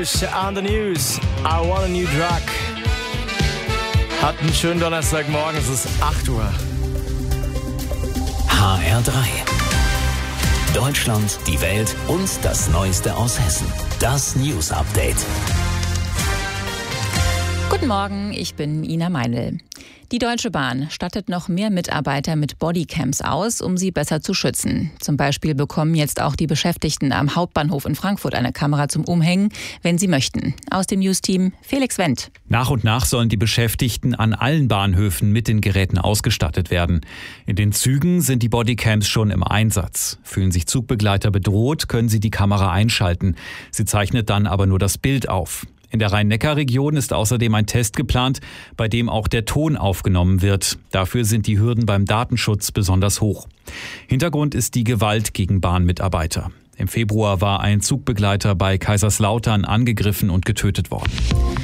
Rouge on the News. I want a new drug. Hat einen schönen Donnerstagmorgen, es ist 8 Uhr. HR3. Deutschland, die Welt und das Neueste aus Hessen. Das News Update. Guten Morgen, ich bin Ina Meinl. Die Deutsche Bahn stattet noch mehr Mitarbeiter mit Bodycams aus, um sie besser zu schützen. Zum Beispiel bekommen jetzt auch die Beschäftigten am Hauptbahnhof in Frankfurt eine Kamera zum Umhängen, wenn sie möchten. Aus dem News-Team Felix Wendt. Nach und nach sollen die Beschäftigten an allen Bahnhöfen mit den Geräten ausgestattet werden. In den Zügen sind die Bodycams schon im Einsatz. Fühlen sich Zugbegleiter bedroht, können sie die Kamera einschalten. Sie zeichnet dann aber nur das Bild auf. In der Rhein-Neckar-Region ist außerdem ein Test geplant, bei dem auch der Ton aufgenommen wird. Dafür sind die Hürden beim Datenschutz besonders hoch. Hintergrund ist die Gewalt gegen Bahnmitarbeiter. Im Februar war ein Zugbegleiter bei Kaiserslautern angegriffen und getötet worden.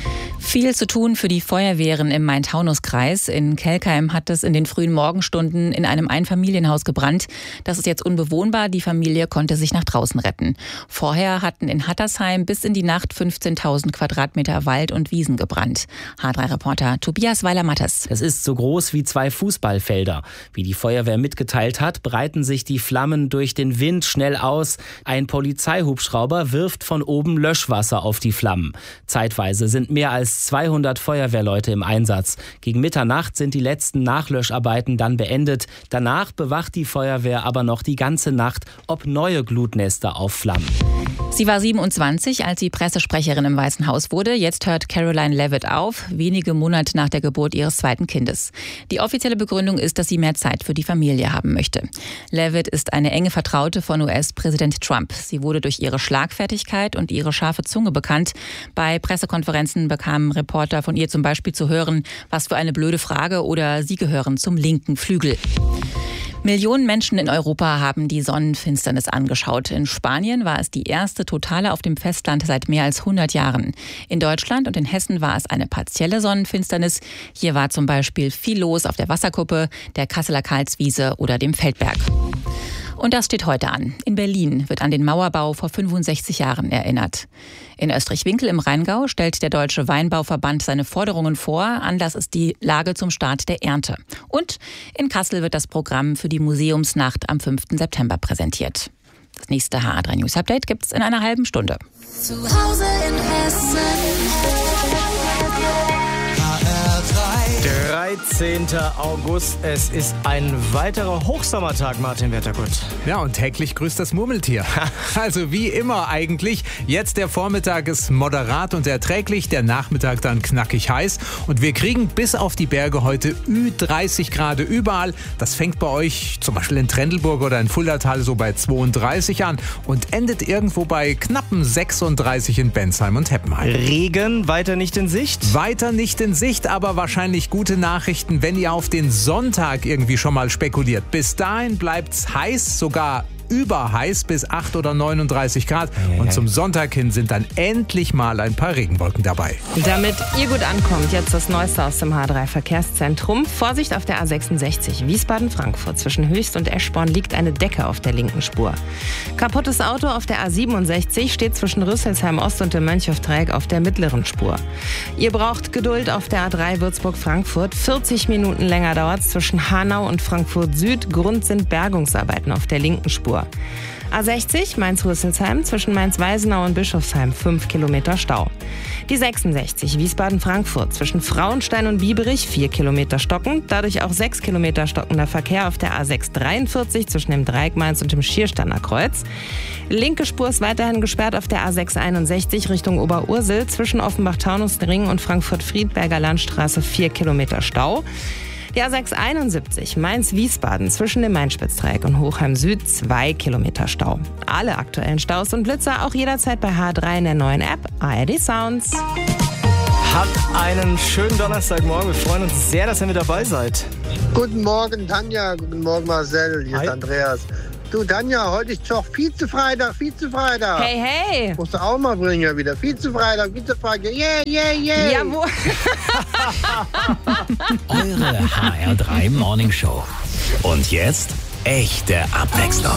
Viel zu tun für die Feuerwehren im Main-Taunus-Kreis. In Kelkheim hat es in den frühen Morgenstunden in einem Einfamilienhaus gebrannt. Das ist jetzt unbewohnbar. Die Familie konnte sich nach draußen retten. Vorher hatten in Hattersheim bis in die Nacht 15.000 Quadratmeter Wald und Wiesen gebrannt. H3-Reporter Tobias Weiler-Mattes. Es ist so groß wie 2 Fußballfelder. Wie die Feuerwehr mitgeteilt hat, breiten sich die Flammen durch den Wind schnell aus. Ein Polizeihubschrauber wirft von oben Löschwasser auf die Flammen. Zeitweise sind mehr als 200 Feuerwehrleute im Einsatz. Gegen Mitternacht sind die letzten Nachlöscharbeiten dann beendet. Danach bewacht die Feuerwehr aber noch die ganze Nacht, ob neue Glutnester aufflammen. Sie war 27, als sie Pressesprecherin im Weißen Haus wurde. Jetzt hört Caroline Leavitt auf, wenige Monate nach der Geburt ihres zweiten Kindes. Die offizielle Begründung ist, dass sie mehr Zeit für die Familie haben möchte. Leavitt ist eine enge Vertraute von US-Präsident Trump. Sie wurde durch ihre Schlagfertigkeit und ihre scharfe Zunge bekannt. Bei Pressekonferenzen bekamen Reporter von ihr zum Beispiel zu hören, was für eine blöde Frage oder sie gehören zum linken Flügel. Millionen Menschen in Europa haben die Sonnenfinsternis angeschaut. In Spanien war es die erste totale auf dem Festland seit mehr als 100 Jahren. In Deutschland und in Hessen war es eine partielle Sonnenfinsternis. Hier war zum Beispiel viel los auf der Wasserkuppe, der Kasseler Karlswiese oder dem Feldberg. Und das steht heute an. In Berlin wird an den Mauerbau vor 65 Jahren erinnert. In Österreich-Winkel im Rheingau stellt der Deutsche Weinbauverband seine Forderungen vor. Anlass ist die Lage zum Start der Ernte. Und in Kassel wird das Programm für die Museumsnacht am 5. September präsentiert. Das nächste HR3 News Update gibt's in einer halben Stunde. Zu Hause in Hessen. 13. August, es ist ein weiterer Hochsommertag, Martin Wettergut. Ja, und täglich grüßt das Murmeltier. Also wie immer eigentlich. Jetzt der Vormittag ist moderat und erträglich, der Nachmittag dann knackig heiß. Und wir kriegen bis auf die Berge heute Ü30 Grad überall. Das fängt bei euch zum Beispiel in Trendelburg oder in Fuldatal so bei 32 an und endet irgendwo bei knappen 36 in Bensheim und Heppenheim. Regen weiter nicht in Sicht? Weiter nicht in Sicht, aber wahrscheinlich gute Nachrichten, wenn ihr auf den Sonntag irgendwie schon mal spekuliert. Bis dahin bleibt's heiß, sogar überheiß bis 8 oder 39 Grad. Und zum Sonntag hin sind dann endlich mal ein paar Regenwolken dabei. Damit ihr gut ankommt, jetzt das Neueste aus dem H3-Verkehrszentrum. Vorsicht auf der A66 Wiesbaden-Frankfurt. Zwischen Höchst und Eschborn liegt eine Decke auf der linken Spur. Kaputtes Auto auf der A67 steht zwischen Rüsselsheim Ost und dem Mönchhofdreieck auf der mittleren Spur. Ihr braucht Geduld auf der A3 Würzburg-Frankfurt. 40 Minuten länger dauert es zwischen Hanau und Frankfurt Süd. Grund sind Bergungsarbeiten auf der linken Spur. A60 Mainz-Rüsselsheim zwischen Mainz-Weisenau und Bischofsheim 5 Kilometer Stau. Die 66 Wiesbaden-Frankfurt zwischen Frauenstein und Bieberich 4 Kilometer stockend, dadurch auch 6 Kilometer stockender Verkehr auf der A643 zwischen dem Dreieck Mainz und dem Schiersteiner Kreuz. Linke Spur ist weiterhin gesperrt auf der A661 Richtung Oberursel zwischen Offenbach-Taunus-Ring und Frankfurt-Friedberger Landstraße 4 Kilometer Stau. Die A671 Mainz-Wiesbaden zwischen dem Main-Spitz-Dreieck und Hochheim Süd 2 Kilometer Stau. Alle aktuellen Staus und Blitzer auch jederzeit bei H3 in der neuen App ARD Sounds. Habt einen schönen Donnerstagmorgen. Wir freuen uns sehr, dass ihr mit dabei seid. Guten Morgen, Tanja. Guten Morgen, Marcel. Hier ist Andreas. Du, Tanja, heute ist doch Vize-Freitag. Hey, hey. Musst du auch mal bringen wieder. Vize-Freitag. Yeah. Jawohl. Eure HR3 Morning Show. Und jetzt echte Abwechslung.